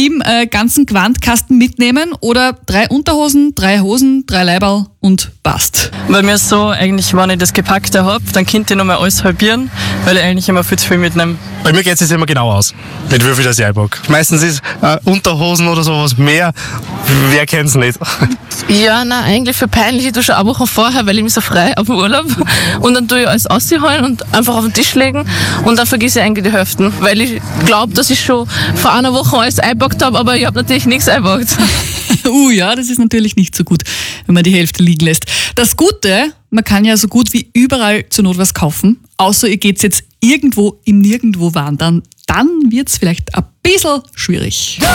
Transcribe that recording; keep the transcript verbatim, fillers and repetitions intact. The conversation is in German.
Team äh, ganzen Gewandkasten mitnehmen oder drei Unterhosen, drei Hosen, drei Leiberl und passt? Bei mir ist so, eigentlich, wenn ich das Gepackte habe, dann könnte ich nochmal alles halbieren, weil ich eigentlich immer viel zu viel mitnehme. Bei mir geht es immer genau aus, mit wie viel das ich einpacke. Meistens ist äh, Unterhosen oder sowas mehr, wer kennt es nicht. Ja, nein, eigentlich für peinlich. Ich tue schon eine Woche vorher, weil ich mich so frei auf dem Urlaub. Und dann tue ich alles ausholen und einfach auf den Tisch legen und dann vergesse ich eigentlich die Hälfte. Weil ich glaube, dass ich schon vor einer Woche alles eingepackt habe, aber ich habe natürlich nichts eingepackt. Uh, ja, das ist natürlich nicht so gut, wenn man die Hälfte liegen lässt. Das Gute, man kann ja so gut wie überall zur Not was kaufen, außer ihr geht's jetzt irgendwo im Nirgendwo wandern, dann wird's vielleicht ein bisschen schwierig.